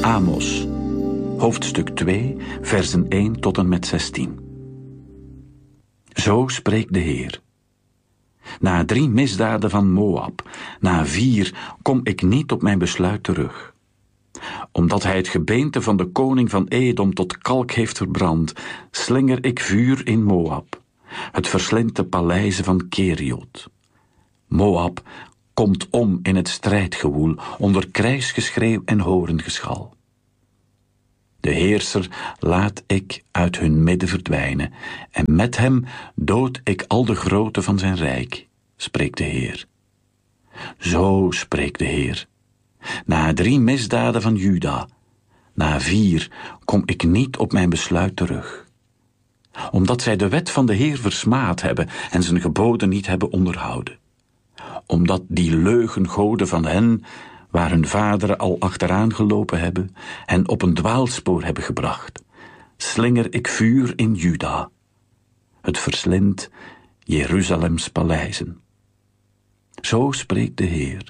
Amos, hoofdstuk 2, versen 1 tot en met 16. Zo spreekt de Heer. Na 3 misdaden van Moab, na 4, kom ik niet op mijn besluit terug. Omdat hij het gebeente van de koning van Edom tot kalk heeft verbrand, slinger ik vuur in Moab. Het verslindt de paleizen van Keriot. Moab komt om in het strijdgewoel, onder krijgsgeschreeuw en horengeschal. De heerser laat ik uit hun midden verdwijnen, en met hem dood ik al de grootte van zijn rijk, spreekt de Heer. Zo spreekt de Heer. Na 3 misdaden van Juda, na 4, kom ik niet op mijn besluit terug. Omdat zij de wet van de Heer versmaad hebben en zijn geboden niet hebben onderhouden. Omdat die leugengoden van hen, waar hun vaderen al achteraan gelopen hebben, hen op een dwaalspoor hebben gebracht, slinger ik vuur in Juda. Het verslindt Jeruzalems paleizen. Zo spreekt de Heer.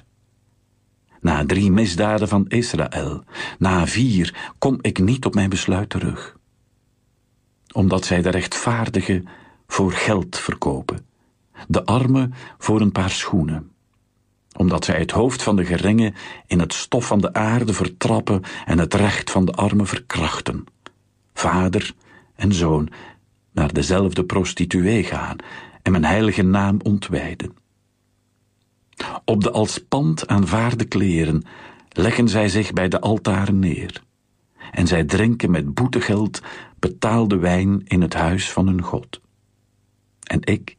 Na 3 misdaden van Israël, na 4, kom ik niet op mijn besluit terug. Omdat zij de rechtvaardige voor geld verkopen, de arme voor een paar schoenen. Omdat zij het hoofd van de geringe in het stof van de aarde vertrappen en het recht van de arme verkrachten. Vader en zoon naar dezelfde prostituee gaan en mijn heilige naam ontwijden. Op de als pand aanvaarde kleren leggen zij zich bij de altaren neer. En zij drinken met boetegeld betaalde wijn in het huis van hun God. En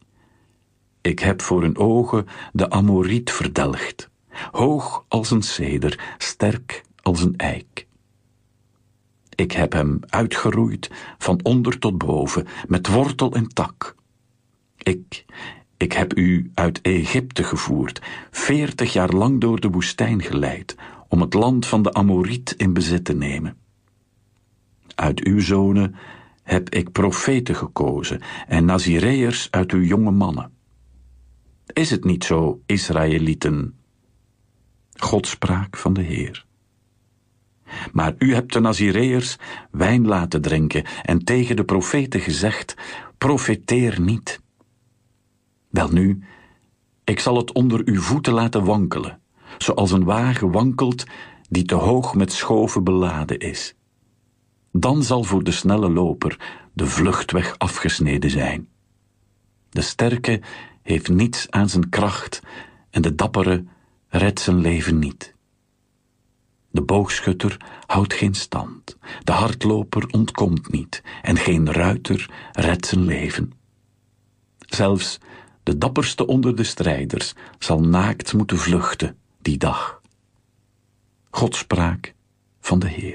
ik heb voor hun ogen de Amoriet verdelgd, hoog als een ceder, sterk als een eik. Ik heb hem uitgeroeid van onder tot boven, met wortel en tak. Ik heb u uit Egypte gevoerd, 40 jaar lang door de woestijn geleid, om het land van de Amoriet in bezit te nemen. Uit uw zonen heb ik profeten gekozen en Nazireërs uit uw jonge mannen. Is het niet zo, Israëlieten? Godspraak van de Heer. Maar u hebt de Nazireërs wijn laten drinken en tegen de profeten gezegd, profeteer niet. Welnu, ik zal het onder uw voeten laten wankelen, zoals een wagen wankelt die te hoog met schoven beladen is. Dan zal voor de snelle loper de vluchtweg afgesneden zijn. De sterke heeft niets aan zijn kracht en de dappere redt zijn leven niet. De boogschutter houdt geen stand, de hardloper ontkomt niet en geen ruiter redt zijn leven. Zelfs de dapperste onder de strijders zal naakt moeten vluchten die dag. Godspraak van de Heer.